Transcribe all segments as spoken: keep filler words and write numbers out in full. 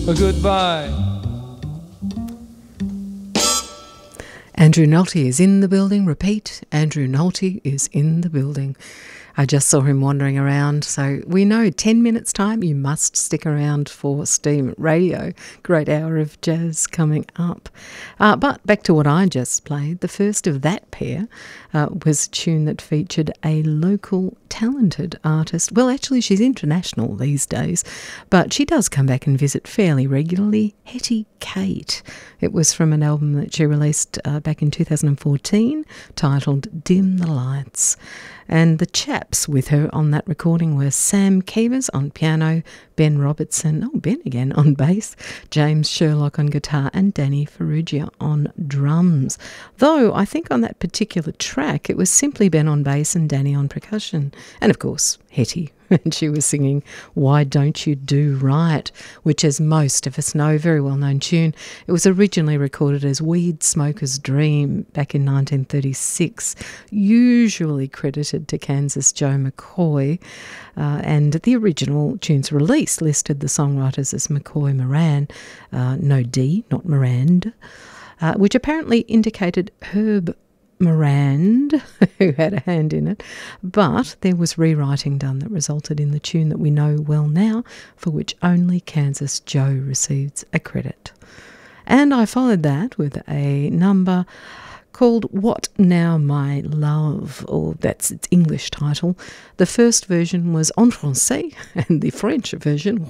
goodbye. Andrew Nolte is in the building. Repeat, Andrew Nolte is in the building. I just saw him wandering around, so we know ten minutes' time you must stick around for Steam Radio. Great hour of jazz coming up. Uh, but back to what I just played. The first of that pair uh, was a tune that featured a local talented artist. Well, actually, she's international these days, but she does come back and visit fairly regularly. Hetty Kate. It was from an album that she released uh, back in two thousand fourteen titled Dim the Lights. And the chaps with her on that recording were Sam Keevers on piano, Ben Robertson, oh, Ben again, on bass, James Sherlock on guitar, and Danny Ferrugia on drums. Though I think on that particular track it was simply Ben on bass and Danny on percussion. And of course, Hetty. And she was singing Why Don't You Do Right, which, as most of us know, very well-known tune. It was originally recorded as Weed Smoker's Dream back in nineteen thirty-six, usually credited to Kansas Joe McCoy, uh, and the original tune's release listed the songwriters as McCoy Moran, uh, no D, not Morand, uh, which apparently indicated Herb Morand, who had a hand in it, but there was rewriting done that resulted in the tune that we know well now, for which only Kansas Joe receives a credit. And I followed that with a number called What Now My Love, or that's its English title. The first version was en français, and the French version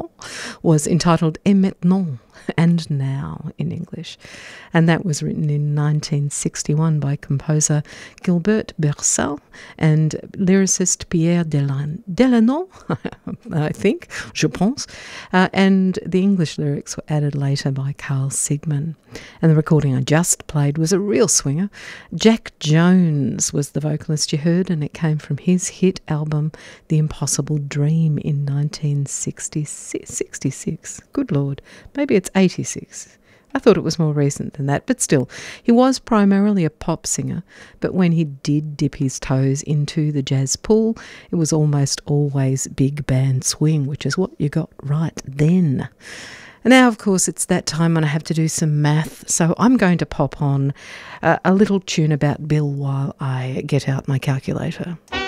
was entitled Et maintenant, and now in English. And that was written in nineteen sixty-one by composer Gilbert Bersal and lyricist Pierre Delannoy, I think, je pense. Uh, and the English lyrics were added later by Carl Sigman. And the recording I just played was a real swinger. Jack Jones was the vocalist you heard, and it came from his hit album The Impossible Dream in nineteen sixty-six. Good Lord, maybe it's eighty-six. I thought it was more recent than that, but still, he was primarily a pop singer, but when he did dip his toes into the jazz pool, it was almost always big band swing, which is what you got right then. And now, of course, it's that time when I have to do some math, so I'm going to pop on uh, a little tune about Bill while I get out my calculator.